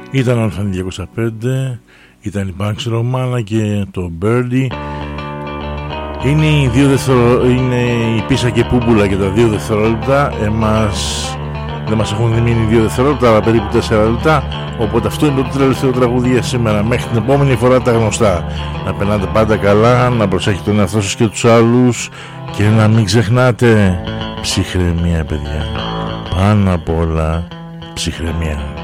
Ήταν ο Αλφανή 205, ήταν η Banks Romana και το Birdie. Είναι η Πίσα και Πούμπουλα για τα 2 δευτερόλεπτα. Δεν μας έχουν μείνει 2 δευτερόλεπτα, αλλά περίπου 4 λεπτά. Οπότε αυτό είναι το τελευταίο τραγούδι για σήμερα. Μέχρι την επόμενη φορά τα γνωστά. Να περνάτε πάντα καλά, να προσέχετε τον εαυτό σας και τους άλλους και να μην ξεχνάτε ψυχραιμία, παιδιά. Πάνω απ' όλα ψυχραιμία.